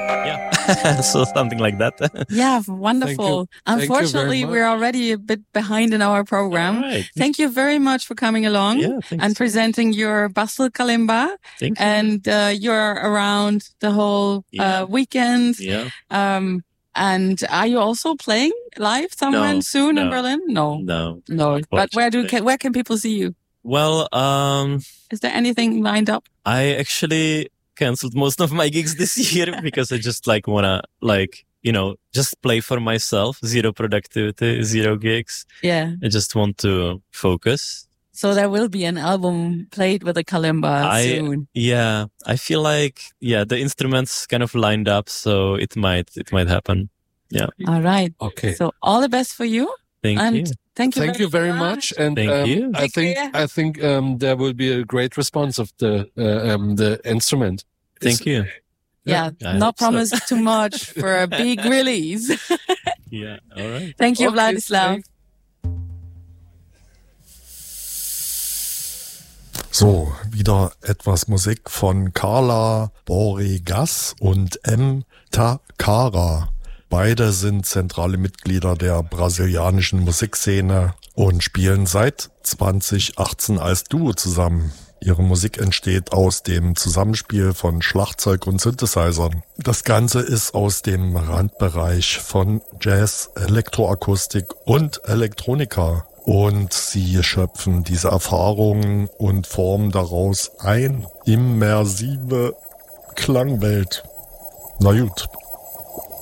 Yeah. So something like that. Yeah, wonderful. Unfortunately, we're already a bit behind in our program. Right. Thank you very much for coming along and presenting your Basel Kalimba. Thank you. And you're around the whole weekend. Yeah. And are you also playing live somewhere soon in Berlin? No. But where can people see you? Well, is there anything lined up? I actually canceled most of my gigs this year because I just wanna just play for myself. Zero productivity, zero gigs. Yeah. I just want to focus. So there will be an album played with a kalimba soon. Yeah, I feel like, the instruments kind of lined up, so it might happen. Yeah. All right. Okay. So all the best for you. Thank you. Thank you very much. And thank you. I think there will be a great response of the instrument. Thank you. Yeah, not promise too much for a big release. Yeah, all right. Thank you, Wladislaw. So, wieder etwas Musik von Carla Borregas und M. Takara. Beide sind zentrale Mitglieder der brasilianischen Musikszene und spielen seit 2018 als Duo zusammen. Ihre Musik entsteht aus dem Zusammenspiel von Schlagzeug und Synthesizern. Das Ganze ist aus dem Randbereich von Jazz, Elektroakustik und Elektronika. Und sie schöpfen diese Erfahrungen und formen daraus eine immersive Klangwelt. Na gut.